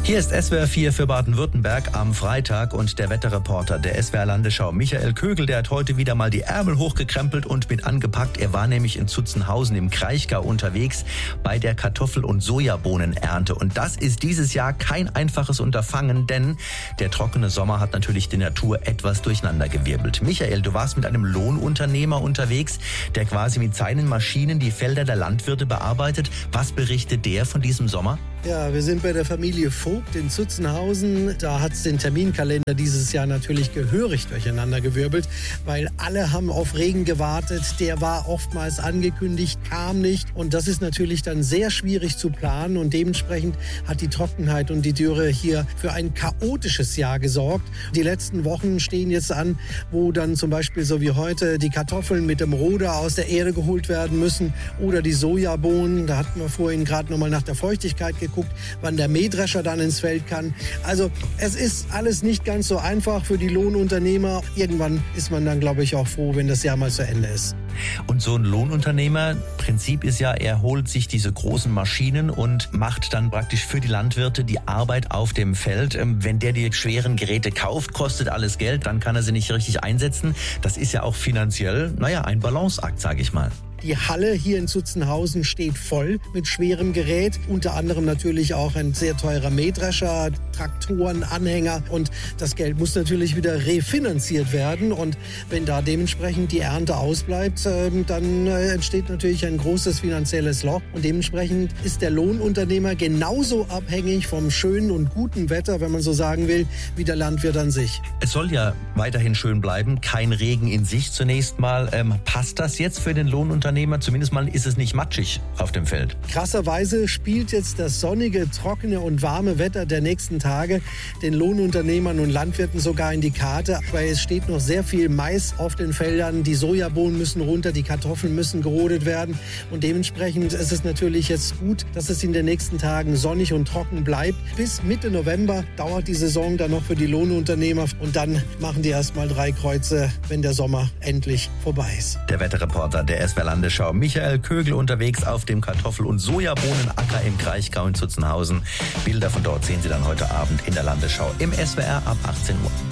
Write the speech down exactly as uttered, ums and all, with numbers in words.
Hier ist S W R vier für Baden-Württemberg am Freitag und der Wetterreporter der S W R Landesschau Michael Kögel, der hat heute wieder mal die Ärmel hochgekrempelt und mit angepackt. Er war nämlich in Zutzenhausen im Kraichgau unterwegs bei der Kartoffel- und Sojabohnenernte. Und das ist dieses Jahr kein einfaches Unterfangen, denn der trockene Sommer hat natürlich die Natur etwas durcheinandergewirbelt. Michael, du warst mit einem Lohnunternehmer unterwegs, der quasi mit seinen Maschinen die Felder der Landwirte bearbeitet. Was berichtet der von diesem Sommer? Ja, wir sind bei der Familie Vogt in Zutzenhausen. Da hat es den Terminkalender dieses Jahr natürlich gehörig durcheinandergewirbelt, weil alle haben auf Regen gewartet. Der war oftmals angekündigt, kam nicht. Und das ist natürlich dann sehr schwierig zu planen. Und dementsprechend hat die Trockenheit und die Dürre hier für ein chaotisches Jahr gesorgt. Die letzten Wochen stehen jetzt an, wo dann zum Beispiel so wie heute die Kartoffeln mit dem Roder aus der Erde geholt werden müssen oder die Sojabohnen. Da hatten wir vorhin gerade nochmal nach der Feuchtigkeit geguckt. Guckt, wann der Mähdrescher dann ins Feld kann. Also es ist alles nicht ganz so einfach für die Lohnunternehmer. Irgendwann ist man dann, glaube ich, auch froh, wenn das Jahr mal zu Ende ist. Und so ein Lohnunternehmer, Prinzip ist ja, er holt sich diese großen Maschinen und macht dann praktisch für die Landwirte die Arbeit auf dem Feld. Wenn der die schweren Geräte kauft, kostet alles Geld, dann kann er sie nicht richtig einsetzen. Das ist ja auch finanziell, naja, ein Balanceakt, sage ich mal. Die Halle hier in Zutzenhausen steht voll mit schwerem Gerät. Unter anderem natürlich auch ein sehr teurer Mähdrescher, Traktoren, Anhänger. Und das Geld muss natürlich wieder refinanziert werden. Und wenn da dementsprechend die Ernte ausbleibt, dann entsteht natürlich ein großes finanzielles Loch. Und dementsprechend ist der Lohnunternehmer genauso abhängig vom schönen und guten Wetter, wenn man so sagen will, wie der Landwirt an sich. Es soll ja weiterhin schön bleiben. Kein Regen in sich zunächst mal. Ähm, passt das jetzt für den Lohnunternehmer? Zumindest mal ist es nicht matschig auf dem Feld. Krasserweise spielt jetzt das sonnige, trockene und warme Wetter der nächsten Tage den Lohnunternehmern und Landwirten sogar in die Karte, weil es steht noch sehr viel Mais auf den Feldern. Die Sojabohnen müssen runter, die Kartoffeln müssen gerodet werden und dementsprechend ist es natürlich jetzt gut, dass es in den nächsten Tagen sonnig und trocken bleibt. Bis Mitte November dauert die Saison dann noch für die Lohnunternehmer und dann machen die erst mal drei Kreuze, wenn der Sommer endlich vorbei ist. Der Wetterreporter der S W R Landesschau Michael Kögel unterwegs auf dem Kartoffel- und Sojabonnenacker im Kraichgau in Zutzenhausen. Bilder von dort sehen Sie dann heute Abend in der Landesschau im S W R ab achtzehn Uhr.